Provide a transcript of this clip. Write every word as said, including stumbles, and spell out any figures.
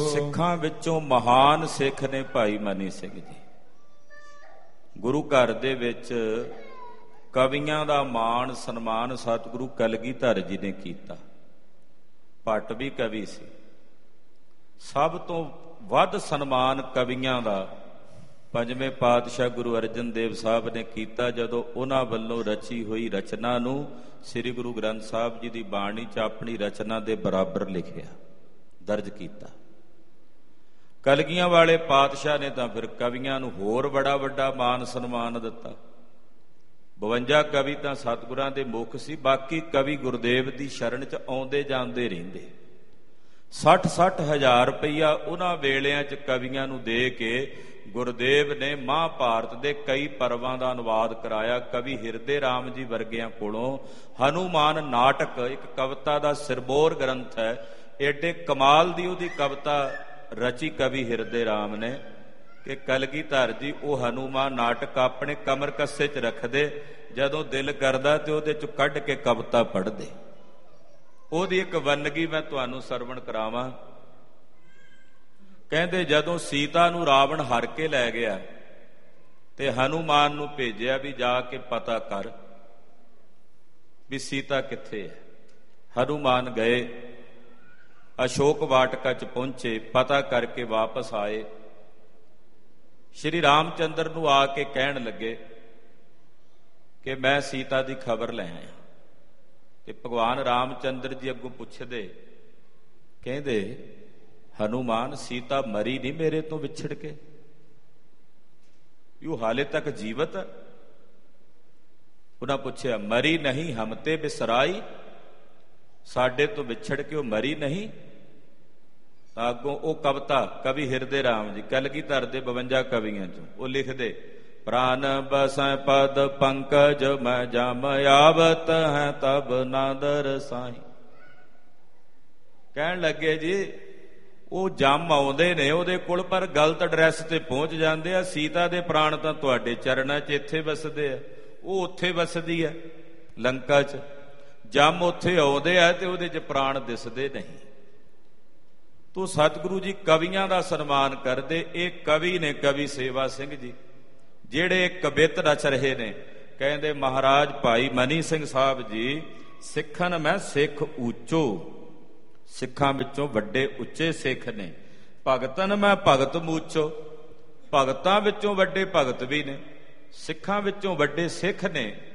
ਸਿੱਖਾਂ ਵਿੱਚੋਂ ਮਹਾਨ ਸਿੱਖ ਨੇ ਭਾਈ ਮਨੀ ਸਿੰਘ ਜੀ। ਗੁਰੂ ਘਰ ਦੇ ਵਿੱਚ ਕਵੀਆਂ ਦਾ ਮਾਣ ਸਨਮਾਨ ਸਤਿਗੁਰੂ ਕਲਗੀਧਰ ਜੀ ਨੇ ਕੀਤਾ। ਭੱਟ ਵੀ ਕਵੀ ਸੀ। ਸਭ ਤੋਂ ਵੱਧ ਸਨਮਾਨ ਕਵੀਆਂ ਦਾ ਪੰਜਵੇਂ ਪਾਤਸ਼ਾਹ ਗੁਰੂ ਅਰਜਨ ਦੇਵ ਸਾਹਿਬ ਨੇ ਕੀਤਾ ਜਦੋਂ ਉਹਨਾਂ ਵੱਲੋਂ ਰਚੀ ਹੋਈ ਰਚਨਾ ਨੂੰ ਸ੍ਰੀ ਗੁਰੂ ਗ੍ਰੰਥ ਸਾਹਿਬ ਜੀ ਦੀ ਬਾਣੀ 'ਚ ਆਪਣੀ ਰਚਨਾ ਦੇ ਬਰਾਬਰ ਲਿਖਿਆ, ਦਰਜ ਕੀਤਾ। ਕਲਗੀਆਂ ਵਾਲੇ ਪਾਤਸ਼ਾਹ ਨੇ ਤਾਂ ਫਿਰ ਕਵੀਆਂ ਨੂੰ ਹੋਰ ਬੜਾ ਵੱਡਾ ਮਾਨ ਸਨਮਾਨ ਦਿੱਤਾ। ਬਵੰਜਾ ਕਵੀ ਤਾਂ ਸਤਿਗੁਰਾਂ ਦੇ ਮੁੱਖ ਸੀ, ਬਾਕੀ ਕਵੀ ਗੁਰਦੇਵ ਦੀ ਸ਼ਰਨ 'ਚ ਆਉਂਦੇ ਜਾਂਦੇ ਰਹਿੰਦੇ। ਸੱਠ ਸੱਠ ਹਜ਼ਾਰ ਰੁਪਈਆ ਉਹਨਾਂ ਵੇਲਿਆਂ 'ਚ ਕਵੀਆਂ ਨੂੰ ਦੇ ਕੇ ਗੁਰਦੇਵ ਨੇ ਮਹਾਂਭਾਰਤ ਦੇ ਕਈ ਪਰਵਾਂ ਦਾ ਅਨੁਵਾਦ ਕਰਾਇਆ। ਕਵੀ ਹਿਰਦੇ ਰਾਮ ਜੀ ਵਰਗਿਆਂ ਕੋਲੋਂ ਹਨੂਮਾਨ ਨਾਟਕ, ਇੱਕ ਕਵਿਤਾ ਦਾ ਸਿਰਮੌਰ ਗ੍ਰੰਥ ਹੈ, ਏਡੇ ਕਮਾਲ ਦੀ ਉਹਦੀ ਕਵਿਤਾ ਰਚੀ ਕਵੀ ਹਿਰਦੇ ਰਾਮ ਨੇ ਕਿ ਕਲਗੀਧਰ ਜੀ ਉਹ ਹਨੂਮਾਨ ਨਾਟਕ ਆਪਣੇ ਕਮਰ ਕੱਸੇ 'ਚ ਰੱਖਦੇ, ਜਦੋਂ ਦਿਲ ਕਰਦਾ ਤੇ ਉਹਦੇ 'ਚ ਕੱਢ ਕੇ ਕਵਿਤਾ ਪੜ੍ਹਦੇ। ਉਹਦੀ ਇੱਕ ਵੰਨਗੀ ਮੈਂ ਤੁਹਾਨੂੰ ਸਰਵਣ ਕਰਾਵਾਂ। ਕਹਿੰਦੇ ਜਦੋਂ ਸੀਤਾ ਨੂੰ ਰਾਵਣ ਹਰ ਕੇ ਲੈ ਗਿਆ ਤੇ ਹਨੂਮਾਨ ਨੂੰ ਭੇਜਿਆ ਵੀ ਜਾ ਕੇ ਪਤਾ ਕਰ ਵੀ ਸੀਤਾ ਕਿੱਥੇ ਹੈ। ਹਨੂਮਾਨ ਗਏ, ਅਸ਼ੋਕ ਵਾਟਕਾ 'ਚ ਪਹੁੰਚੇ, ਪਤਾ ਕਰਕੇ ਵਾਪਸ ਆਏ। ਸ਼੍ਰੀ ਰਾਮ ਚੰਦਰ ਨੂੰ ਆ ਕੇ ਕਹਿਣ ਲੱਗੇ ਕਿ ਮੈਂ ਸੀਤਾ ਦੀ ਖਬਰ ਲੈ ਆਇਆ। ਤੇ ਭਗਵਾਨ ਰਾਮ ਚੰਦਰ ਜੀ ਅੱਗੋਂ ਪੁੱਛਦੇ, ਕਹਿੰਦੇ ਹਨੂਮਾਨ ਸੀਤਾ ਮਰੀ ਨਹੀਂ ਮੇਰੇ ਤੋਂ ਵਿਛੜ ਕੇ, ਉਹ ਹਾਲੇ ਤੱਕ ਜੀਵਤ। ਉਹਨਾਂ ਪੁੱਛਿਆ ਮਰੀ ਨਹੀਂ ਹਮ ਤੇ ਬਿਸਰਾਈ, ਸਾਡੇ ਤੋਂ ਵਿਛੜ ਕੇ ਉਹ ਮਰੀ ਨਹੀਂ। ਤਾਂ ਅੱਗੋਂ ਉਹ ਕਵਿਤਾ ਕਵੀ ਹਿਰਦੇ ਰਾਮ ਜੀ ਕਲਗੀਧਰ ਦੇ ਬਵੰਜਾ ਕਵੀਆਂ ਚੋਂ ਉਹ ਲਿਖਦੇ, ਪ੍ਰਾਨ ਬਸੈ ਪਦ ਪੰਕਜ ਮੈਂ ਜਮ ਆਵਤ ਹੈ ਤਬ ਨਾਦਰ ਸਾਈ। ਕਹਿਣ ਲੱਗੇ ਜੀ ਉਹ ਜੰਮ ਆਉਂਦੇ ਨੇ ਉਹਦੇ ਕੋਲ, ਪਰ ਗਲਤ ਐਡਰੈਸ ਤੇ ਪਹੁੰਚ ਜਾਂਦੇ ਆ। ਸੀਤਾ ਦੇ ਪ੍ਰਾਣ ਤਾਂ ਤੁਹਾਡੇ ਚਰਨਾਂ 'ਚ ਇੱਥੇ ਵਸਦੇ ਆ, ਉਹ ਉੱਥੇ ਵਸਦੀ ਆ ਲੰਕਾ 'ਚ। ਜੰਮ ਉੱਥੇ ਆਉਂਦੇ ਆ ਤੇ ਉਹਦੇ 'ਚ ਪ੍ਰਾਣ ਦਿਸਦੇ ਨਹੀਂ। ਤੋ ਸਤਿਗੁਰੂ ਜੀ ਕਵੀਆਂ ਦਾ ਸਨਮਾਨ ਕਰਦੇ। ਇਹ ਕਵੀ ਨੇ ਕਵੀ ਸੇਵਾ ਸਿੰਘ ਜੀ, ਜਿਹੜੇ ਕਵਿਤ ਰਚ ਰਹੇ ਨੇ। ਕਹਿੰਦੇ ਮਹਾਰਾਜ ਭਾਈ ਮਨੀ ਸਿੰਘ ਸਾਹਿਬ ਜੀ, ਸਿੱਖਨ ਮੈਂ ਸਿੱਖ ਉੱਚੋ, ਸਿੱਖਾਂ ਵਿੱਚੋਂ ਵੱਡੇ ਉੱਚੇ ਸਿੱਖ ਨੇ। ਭਗਤਨ ਮੈਂ ਭਗਤ ਮੂਚੋ, ਭਗਤਾਂ ਵਿੱਚੋਂ ਵੱਡੇ ਭਗਤ ਵੀ ਨੇ, ਸਿੱਖਾਂ ਵਿੱਚੋਂ ਵੱਡੇ ਸਿੱਖ ਨੇ।